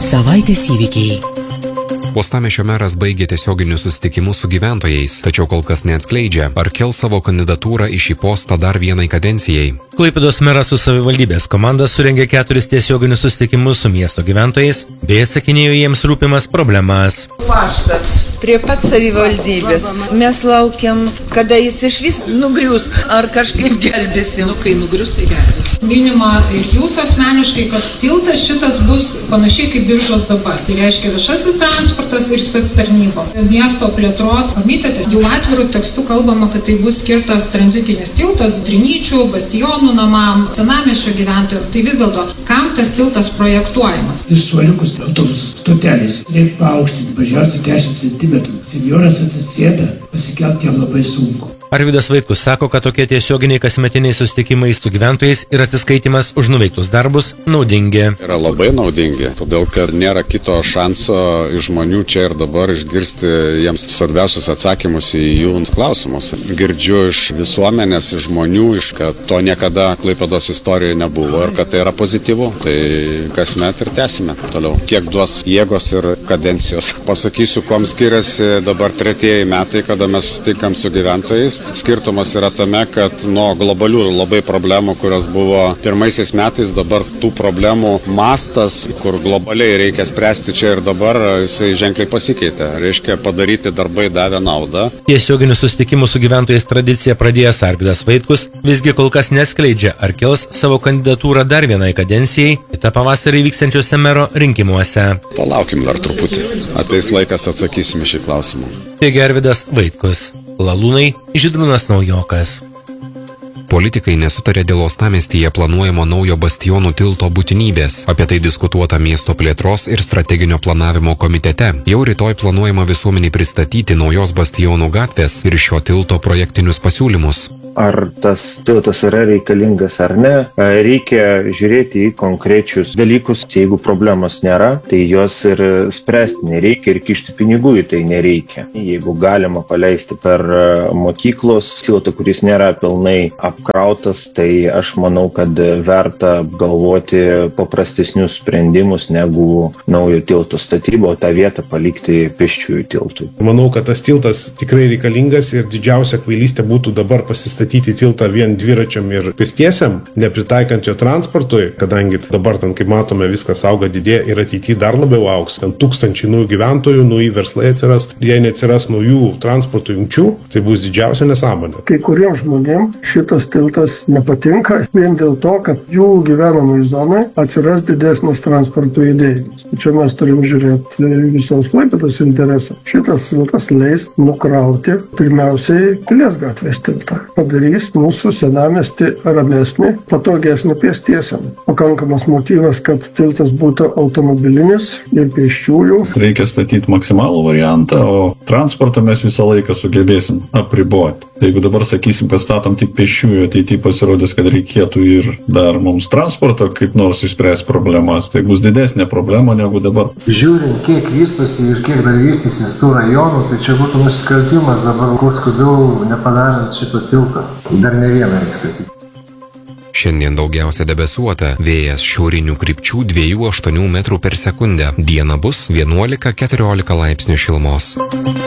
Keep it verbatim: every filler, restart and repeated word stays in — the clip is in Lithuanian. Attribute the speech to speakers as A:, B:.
A: Savaitės įvykiai.
B: Uostamiesčio meras baigė tiesioginius susitikimus su gyventojais, tačiau kol kas neatskleidžia, ar kels savo kandidatūrą į šį postą dar vienai kadencijai.
C: Klaipėdos meras su savivaldybės komanda surengė keturis tiesioginius susitikimus su miesto gyventojais bei atsakinėjo jiems rūpimas problemas.
D: Paštas prie pat savivaldybės. Mes laukiam, kada jis iš vis nugrius, ar kažkaip gelbėsim.
E: Nu, kai nugrius, tai gelbės. Minima ir jūsų asmeniškai, kad tiltas šitas bus panašiai kaip Biržos dabar. Tai reiškia viešasis transportas ir spec tarnyba. Miesto plėtros komitete jau atvirų tekstų kalbama, kad tai bus skirtas tranzitinis tiltas Trinyčių, Bastionų namam, senamiesčio gyventojų. Tai vis dėlto, kam tas tiltas projektuojamas?
F: Tai suoliukus autobusų stotelės reikia paaukštinti, mažiausiai dešimt centimetrų. Senjoras atsisėda, pasikelt jam labai sunku.
C: Arvydas Vaitkus sako, kad tokie tiesioginiai kasmetiniai susitikimai su gyventojais ir atsiskaitimas už nuveiktus darbus naudingi.
G: Yra labai naudingi, todėl kad nėra kito šanso iš žmonių čia ir dabar išgirsti jiems svarbiausius atsakymus į jų klausimus. Girdžiu iš visuomenės, iš žmonių, iš kad to niekada Klaipėdos istorijoje nebuvo ir kad tai yra pozityvu. Tai kasmet ir tęsime toliau. Kiek duos jėgos ir kadencijos. Pasakysiu, kuom skiriasi dabar tretieji metai, kada mes susitinkam su gyventojais. Skirtumas yra tame, kad nuo globalių labai problemų, kurios buvo pirmaisiais metais, dabar tų problemų mastas, kur globaliai reikia spręsti čia ir dabar, jisai ženkliai pasikeitė. Reiškia, padaryti darbai davė naudą.
C: Tiesioginių susitikimų su gyventojais tradiciją pradėjęs Arvydas Vaitkus visgi kol kas neskleidžia, ar kels savo kandidatūrą dar vienai kadencijai kitą pavasarį vyksiančiuose mero rinkimuose.
G: Palaukim dar truputį. Ateis laikas, atsakysim šį klausimą.
C: Taigi Arvydas Vaitkus. Lalūnai, Žydrūnas Naujokas.
B: Politikai nesutarė dėl uostamiestyje planuojamo naujo Bastionų tilto būtinybės. Apie tai diskutuota miesto plėtros ir strateginio planavimo komitete. Jau rytoj planuojama visuomeniai pristatyti naujos Bastionų gatvės ir šio tilto projektinius pasiūlymus.
H: Ar tas tiltas yra reikalingas ar ne, reikia žiūrėti į konkrečius dalykus. Jeigu problemos nėra, tai jos ir spręsti nereikia ir kišti pinigų į tai nereikia. Jeigu galima paleisti per mokyklos tiltą, kuris nėra pilnai apkrautas, tai aš manau, kad verta galvoti paprastesnius sprendimus negu naujo tilto statybą, o tą vietą palikti pėsčiųjų tiltui.
I: Manau, kad tas tiltas tikrai reikalingas ir didžiausia kvailystė būtų dabar pasistatyti statyti tiltą vien dviračiam ir pėstiesiam, nepritaikant jo transportui, kadangi dabar, ten, kaip matome, viskas auga, didėja ir ateityje dar labiau augs. Ten tūkstančiai naujų gyventojų, naujų verslai atsiras, jei neatsiras naujų transporto jungčių, tai bus didžiausia nesąmonė.
J: Kai kuriems žmonėms šitas tiltas nepatinka vien dėl to, kad jų gyvenamai zonai atsiras didesnis transporto judėjimas. Čia mes turim žiūrėti visos Klaipėdos interesą. Šitas tiltas leis nukrauti pirmiausiai Pilies gatvės tiltą. Padarys mūsų senamiestį ramesnį, patogesnį pėstiesiam. Pakankamas motyvas, kad tiltas būtų automobilinis ir pėsčiųjų.
K: Reikia statyti maksimalų variantą, o transportą mes visą laiką sugebėsim apriboti. Jeigu dabar sakysim, kad statom tik pėsčiųjų, ateityje pasirodys, kad reikėtų ir dar mums transporto kaip nors išspręs problemas, tai bus didesnė problema negu dabar.
L: Žiūrint, kiek vystosi ir kiek dar vystysis tų rajonų, tai čia būtų nusikaltimas dabar kur skubiau nepadarant šito tilto. Dar ne vieną reikia statyti.
B: Šiandien daugiausia debesuota, vėjas šiaurinių krypčių dviejų aštuonių metrų per sekundę. Diena bus vienuolika keturiolika laipsnių šilumos.